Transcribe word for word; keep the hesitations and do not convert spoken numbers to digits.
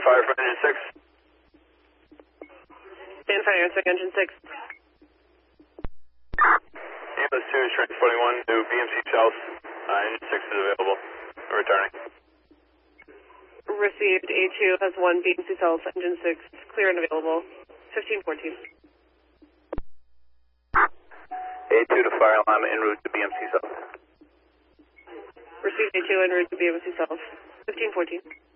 fire for engine six. Stand fire, answering engine six. Ambulance two is train forty-one to B M C South. Uh, engine six is available. Returning. Received. A two has one B M C South, engine six, clear and available. fifteen fourteen. A two to fire alarm en route to B M C South. Received. A two en route to B M C South. fifteen fourteen.